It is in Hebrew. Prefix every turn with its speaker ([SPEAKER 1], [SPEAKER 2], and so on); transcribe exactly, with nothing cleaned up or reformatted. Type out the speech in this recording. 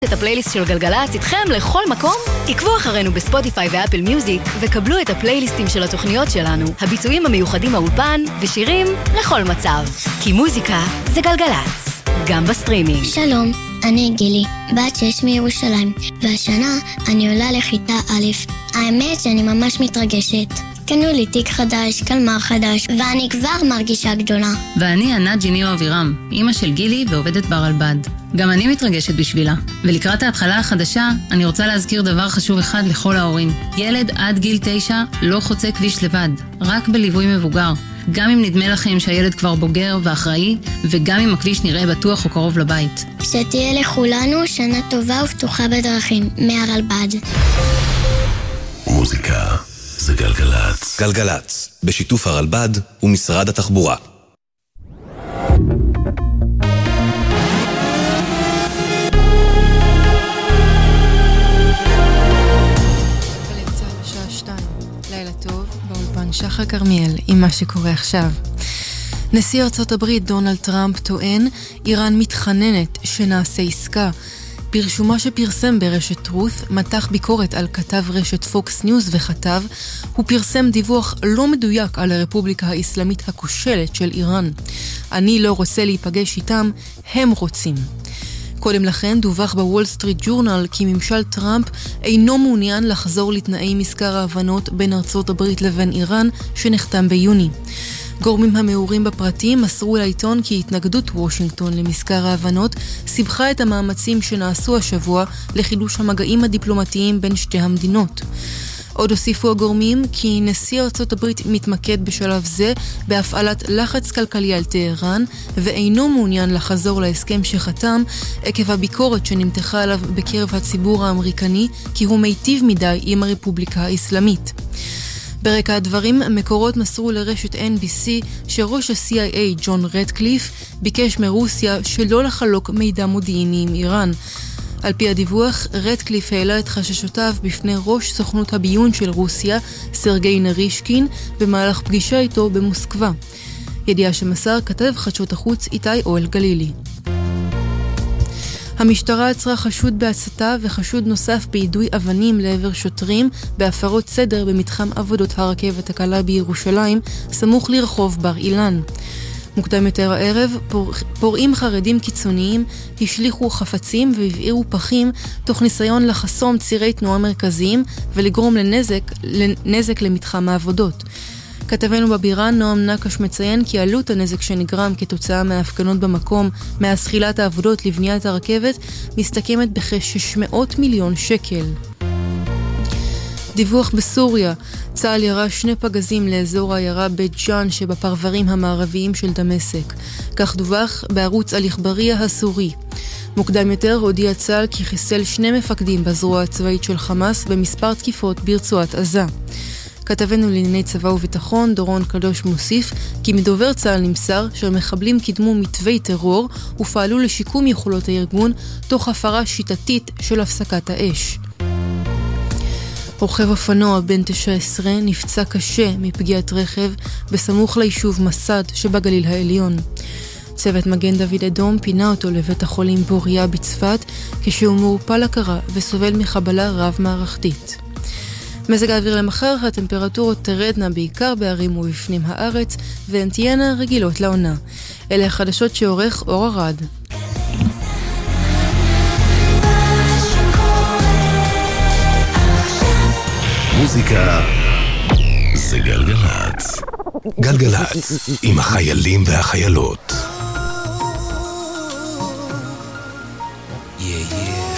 [SPEAKER 1] את הפלייליסט של גלגלצ איתכם לכל מקום? עקבו אחרינו בספוטיפיי ואפל מיוזיק וקבלו את הפלייליסטים של התוכניות שלנו, הביצועים המיוחדים מהאולפן ושירים לכל מצב. כי מוזיקה זה גלגלצ, גם בסטרימינג.
[SPEAKER 2] שלום, אני גילי, בת שש מירושלים, והשנה אני עולה לכיתה א'. האמת שאני ממש מתרגשת. קנו לי תיק חדש, קלמר חדש, ואני כבר מרגישה גדולה.
[SPEAKER 3] ואני ענת ג'יניו אבירם, אמא של גילי ועובדת ברלב"ד. גם אני מתרגשת בשבילה. ולקראת ההתחלה החדשה, אני רוצה להזכיר דבר חשוב אחד לכל ההורים. ילד עד גיל תשע לא חוצה כביש לבד, רק בליווי מבוגר. גם אם נדמה לכם שהילד כבר בוגר ואחראי, וגם אם הכביש נראה בטוח או קרוב לבית.
[SPEAKER 2] שתהיה לכולנו שנה טובה ופתוחה בדרכים, מהרלב"ד.
[SPEAKER 4] מוזיקה זה גלגלצ.
[SPEAKER 5] גלגלצ, בשיתוף הרלב"ד ומשרד התחבורה.
[SPEAKER 6] שחר קרמיאל עם מה שקורה עכשיו. נשיא ארצות הברית דונלד טראמפ טוען איראן מתחננת שנעשה עסקה. פרשומה שפרסם ברשת טרות מתח ביקורת על כתב רשת פוקס ניוז וכתב הוא פרסם דיווח לא מדויק על הרפובליקה האסלאמית הכושלת של איראן. אני לא רוצה להיפגש איתם, הם רוצים. קודם לכן דווח בוול סטריט ג'ורנל כי ממשל טראמפ אינו מעוניין לחזור לתנאי מזכר ההבנות בין ארצות הברית לבין איראן שנחתם ביוני. גורמים המעורים בפרטים מסרו לעיתון כי התנגדות וושינגטון למזכר ההבנות סיבכה את המאמצים שנעשו השבוע לחידוש המגעים הדיפלומטיים בין שתי המדינות. עוד הוסיפו הגורמים כי נשיא ארצות הברית מתמקד בשלב זה בהפעלת לחץ כלכלי על טהרן ואינו מעוניין לחזור להסכם שחתם עקב הביקורת שנמתחה עליו בקרב הציבור האמריקני כי הוא מיטיב מדי עם הרפובליקה האסלאמית. ברקע הדברים מקורות מסרו לרשת אן בי סי שראש ה-סי איי איי ג'ון רדקליף ביקש מרוסיה שלא לחלוק מידע מודיעיני עם איראן. על פי הדיווח, רדקליף העלה את חששותיו בפני ראש סוכנות הביון של רוסיה, סרגי נרישקין, במהלך פגישה איתו במוסקבה. ידיעה שמסר כתב חדשות החוץ איתי אוהל גלילי. המשטרה עצרה חשוד בהצתה וחשוד נוסף ביידוי אבנים לעבר שוטרים בהפרות סדר במתחם עבודות הרכבת הקלה בירושלים, סמוך לרחוב בר אילן. מוקדם יותר הערב, פור... פורעים חרדים קיצוניים השליחו חפצים והבעירו פחים תוך ניסיון לחסום צירי תנועה מרכזיים ולגרום לנזק, לנזק למתחם העבודות. כתבנו בבירה נועם נקש מציין כי עלות הנזק שנגרם כתוצאה מההפגנות במקום מאז תחילת העבודות לבניית הרכבת מסתכמת בכ-שש מאות מיליון שקל. דיווח בסוריה, צה"ל ירה שני פגזים לאזור העיירה בית ג'אן שבפרברים המערביים של דמשק. כך דווח בערוץ אל-איחבריה הסורי. מוקדם יותר הודיע צה"ל כי חיסל שני מפקדים בזרוע הצבאית של חמאס במספר תקיפות ברצועת עזה. כתבנו לענייני צבא וביטחון דורון קדוש מוסיף כי מדובר צה"ל נמסר שהמחבלים קידמו מתווי טרור ופעלו לשיקום יכולות הארגון תוך הפרה שיטתית של הפסקת האש. רוכב אופנוע בן תשע עשרה נפצע קשה מפגיעת רכב בסמוך ליישוב מסד שבגליל העליון. צוות מגן דוד אדום פינה אותו לבית החולים בוריה בצפת כשהוא מעורפל הכרה וסובל מחבלה רב מערכתית. מזג האוויר למחר, הטמפרטורות תרדנה בעיקר בערים ובפנים הארץ והן תהיינה רגילות לעונה. אלה החדשות שעורך אור ארד.
[SPEAKER 4] מוזיקה זה גלגלצ. גלגלצ עם החיילים והחיילות.
[SPEAKER 7] Yeah, yeah.